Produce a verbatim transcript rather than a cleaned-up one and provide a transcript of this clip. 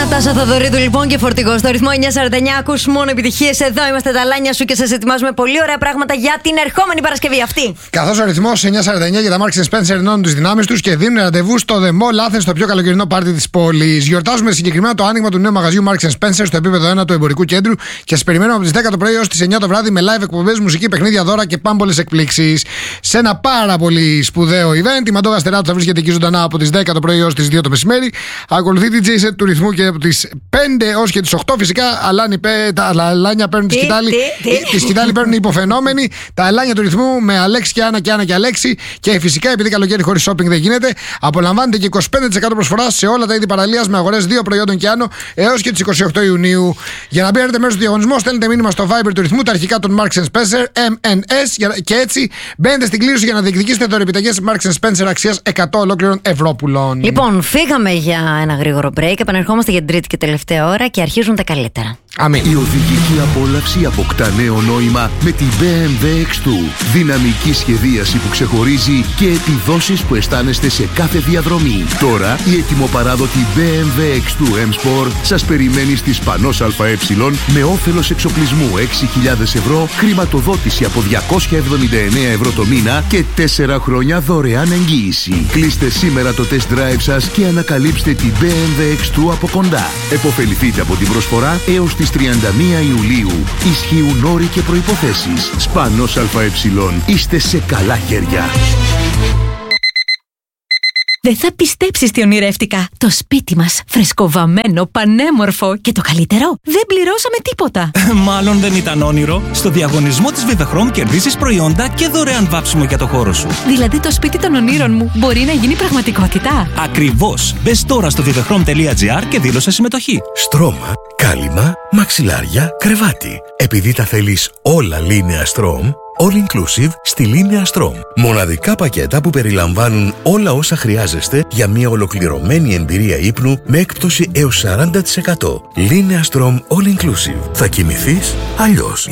Νατάσα Θοδωρίδου λοιπόν και φορτηγό στο ρυθμό εννιά σαράντα εννιά. Ακούς μόνο επιτυχίες. Εδώ είμαστε τα λάνια σου και σας ετοιμάζουμε πολύ ωραία πράγματα για την ερχόμενη Παρασκευή αυτή. Καθώς ο ρυθμός εννιά σαράντα εννιά για τα Marks and Spencer ενώνουν τις δυνάμεις τους και δίνουν ραντεβού στο The Mall Athens, το πιο καλοκαιρινό πάρτι της πόλης. Γιορτάζουμε συγκεκριμένα το άνοιγμα του νέου μαγαζιού Marks and Spencer στο επίπεδο ένα του εμπορικού κέντρου και σας περιμένουμε από τις δέκα το πρωί έως τις εννιά το βράδυ με live εκπομπές, μουσική, παιχνίδια, δώρα και πάμπολες εκπλήξεις. Σε ένα πάρα πολύ σπουδαίο event, η Μαντόγα Στεράτου θα βρίσκεται εκεί ζωντανά από τις δέκα το πρωί έως τις δύο το μεσημέρι. Ακολουθεί ντι τζέι set του ρυθμού και από τις πέντε έως και τις οκτώ φυσικά. Αλάνι, τα αλάνια παίρνουν τη σκητάλη. Τη σκητάλη παίρνουν οι υποφαινόμενοι. Τα αλάνια του ρυθμού με Αλέξη και Άννα και Άννα και Αλέξη. Και φυσικά επειδή καλοκαίρι χωρίς shopping δεν γίνεται, απολαμβάνετε και είκοσι πέντε τοις εκατό προσφορά σε όλα τα είδη παραλίας με αγορές δύο προϊόντων και άνω έως και τις είκοσι οκτώ Ιουνίου. Για να μπαίνετε μέρος του διαγωνισμού, στέλνετε μήνυμα στο Viber του ρυθμού, τα αρχικά των Marks and Spencer, εμ εν ες, και έτσι μπαίνετε στην κλήρωση για να διεκδικήσετε δωρεπιταγές Marks and Spencer αξίας εκατό ολόκληρων ευρωπουλών. Λοιπόν, φύγαμε για ένα γρήγορο break, επανερχόμαστε για την τρίτη και τελευταία ώρα και αρχίζουν τα καλύτερα. Αμήν. Η οδηγική απόλαυση αποκτά νέο νόημα με την μπι εμ ντάμπλιου εξ δύο. Δυναμική σχεδίαση που ξεχωρίζει και επιδόσεις που αισθάνεστε σε κάθε διαδρομή. Τώρα η ετοιμοπαράδοτη μπι εμ ντάμπλιου εξ δύο M Sport σας περιμένει στη Σπανός ΑΕ με όφελος εξοπλισμού έξι χιλιάδες ευρώ, χρηματοδότηση από διακόσια εβδομήντα εννέα ευρώ το μήνα και τέσσερα χρόνια δωρεάν εγγύηση. Κλείστε σήμερα το test drive σας και ανακαλύψτε την μπι εμ ντάμπλιου εξ δύο από κοντά. Εποφεληθείτε από την προσφορά έως τις τριάντα μία Ιουλίου. Ισχύουν όροι και προϋποθέσεις. Σπανός ΑΕ. Είστε σε καλά χέρια. Δεν θα πιστέψεις τι ονειρεύτηκα. Το σπίτι μας, φρεσκοβαμμένο, πανέμορφο και το καλύτερο, δεν πληρώσαμε τίποτα. Μάλλον δεν ήταν όνειρο. Στο διαγωνισμό της Vivechrome κερδίσεις προϊόντα και δωρεάν βάψιμο για το χώρο σου. Δηλαδή το σπίτι των ονείρων μου μπορεί να γίνει πραγματικότητα. Ακριβώς. Μπες τώρα στο vivechrome τελεία τζι άρ και δήλωσε συμμετοχή. Στρώμα, κάλυμα, μαξιλάρια, κρεβάτι. Επειδή τα θέλεις όλα Linea Strom, all inclusive στη Linea Strom. Μοναδικά πακέτα που περιλαμβάνουν όλα όσα χρειάζεστε για μια ολοκληρωμένη εμπειρία ύπνου με έκπτωση έως σαράντα τοις εκατό. Linea Strom all inclusive. Θα κοιμηθείς αλλιώς.